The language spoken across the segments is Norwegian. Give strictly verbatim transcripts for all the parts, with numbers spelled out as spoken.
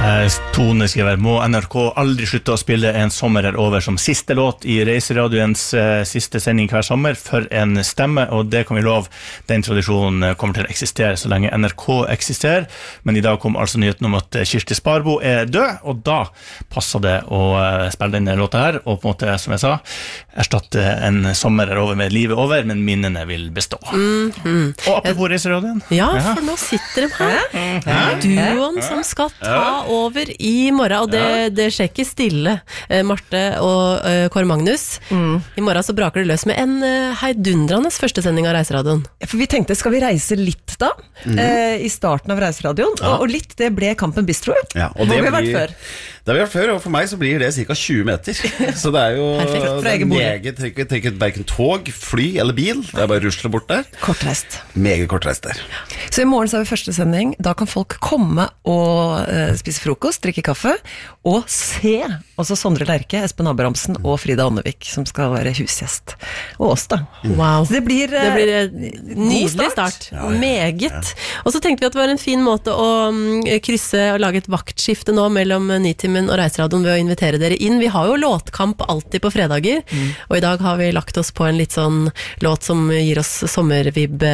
Tone skriver, må N R K aldri slutte å spille En sommer er over som siste låt i Reiseradioens uh, siste sending hver sommer for en stemme, og det kan vi love, den tradisjonen kommer til å eksistere så lenge N R K eksisterer, men i dag kom altså nyheten om at Kirsti Sparbo er død, og da passer det å uh, spille denne låta her, og på en måte, som jeg sa, erstatte En sommer er over med livet over, men minnene vil bestå. Mm-hmm. Og apropos Reiseradioen. Ja, for nå sitter de her. Mm-hmm. Duoen som skal ta over i morgen, og det, det skjer ikke stille, eh, Marte og eh, Kåre Magnus. Mm. I morgen så braker det løs med en eh, heidundrende første sending av Reiseradioen. For vi tenkte, skal vi reise litt da? Mm. Eh, I starten av Reiseradioen, ja. og, og litt, det ble Kampen Bistro. Ja, og det har vi blir, vært før. Det har vi vært før, og for meg så blir det cirka tjue meter. Så det er jo meget, trenger trenger hverken tog, fly eller bil. Det er bare rusle bort der. Kortreist. Meget kortreist der. Så i morgen så har vi første sending. Da kan folk komme og uh, spise frokost, drikke kaffe, og se også Sondre Lerche, Espen Abrahamsen og Frida Ånnevik, som skal være husgjest. Og oss da. Wow. Så det blir, uh, det blir en nydelig start. Ja, ja, meget. Ja. Og så tenkte vi at det var en fin måte å um, krysse og lage et vaktskifte nå mellom Nitimen og Reiseradioen ved å invitere dere inn. Vi har jo låtkamp alltid på fredager, mm. og i dag har vi lagt oss på en litt sånn låt som gir oss sommervibb.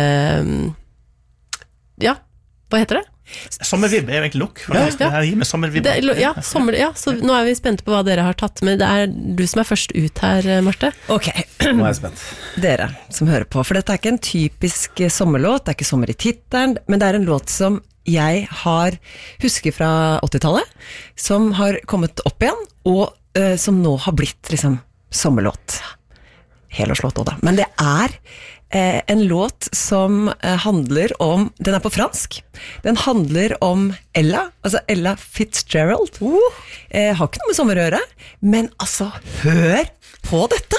Ja, hva heter det? Sommervibb er egentlig nok. Ja, ja. Det gir meg sommervibb. Det, ja, sommer, ja, så nå er vi spente på hva dere har tatt med. Det er du som er først ut her, Marte. Ok, nå er jeg spent. Dere som hører på, for dette er ikke en typisk sommerlåt, det er ikke sommer i titelen, men det er en låt som jeg har husket fra åttitallet, som har kommet opp igjen, og uh, som nå har blitt liksom sommerlåt. Helårslåt også da. Men det er uh, en låt som uh, handler om, den er på fransk, den handler om Ella, altså Ella Fitzgerald. Uh. Uh, har ikke noe med sommer å gjøre, men altså, hør på dette!